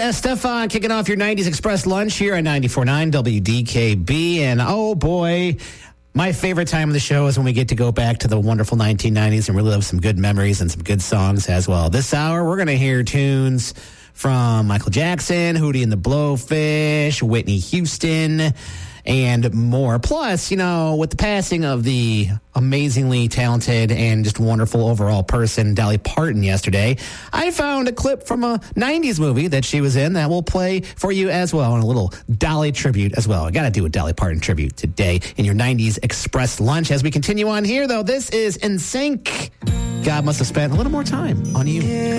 Stefan kicking off your 90s Express lunch here on 94.9 WDKB. And oh boy, my favorite time of the show is when we get to go back to the wonderful 1990s and relive some good memories and some good songs as well. This hour, we're going to hear tunes from Michael Jackson, Hootie and the Blowfish, Whitney Houston, and more. Plus, you know, with the passing of the amazingly talented and just wonderful overall person, Dolly Parton, yesterday, I found a clip from a 90s movie that she was in that we'll play for you as well, and a little Dolly tribute as well. I got to do a Dolly Parton tribute today in your 90s Express lunch. As we continue on here, though, this is NSYNC. God must have spent a little more time on you.